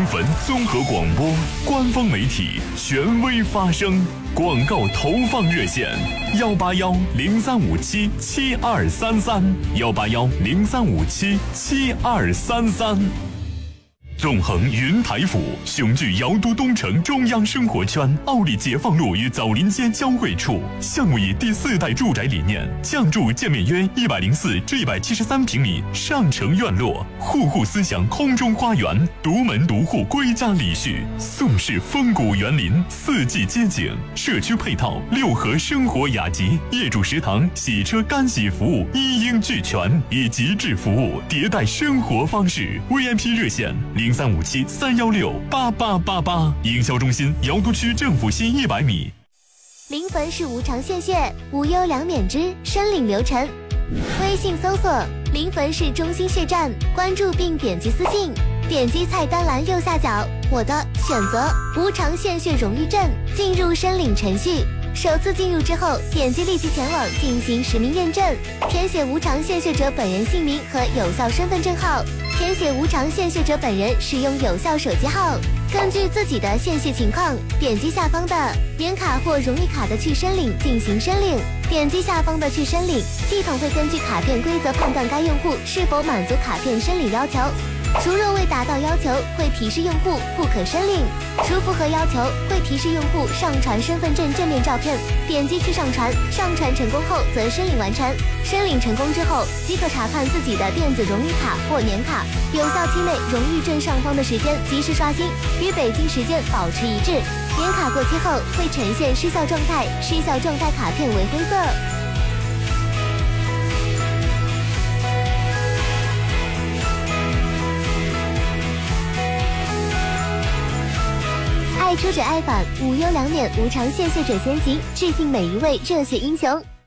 汾综合广播官方媒体权威发声。广告投放热线：181-0357-7233，181-0357-7233。纵横云台府，雄踞瑶都东城中央生活圈，奥利解放路与枣林街交汇处。项目以第4代住宅理念，降筑建面约104至173平米上城院落，户户思想空中花园，独门独户归家礼序，宋式风骨园林，四季街景，社区配套6合生活雅集，业主食堂、洗车干洗服务一应俱全，以极致服务迭代生活方式。VIP 热线0357-316-8888，营销中心瑶都区政府西100米。 临汾市无偿献血，无忧两免之申领流程。微信搜索临汾市中心血站，关注并点击私信，点击菜单栏右下角我的，选择无偿献血荣誉证，进入申领程序。首次进入之后，点击立即前往进行实名验证，填写无偿献血者本人姓名和有效身份证号，填写无偿献血者本人使用有效手机号，根据自己的献血情况，点击下方的年卡或荣誉卡的去申领进行申领。点击下方的去申领，系统会根据卡片规则判断该用户是否满足卡片申领要求。如若未达到要求，会提示用户不可申领；如符合要求，会提示用户上传身份证正面照片。点击去上传，上传成功后则申领完成。申领成功之后，即可查看自己的电子荣誉卡或年卡有效期内荣誉证上方的时间及时刷新，与北京时间保持一致。年卡过期后会呈现失效状态，失效状态卡片为灰色。爱出者爱返，无忧两免无偿献血者先行，致敬每一位热血英雄。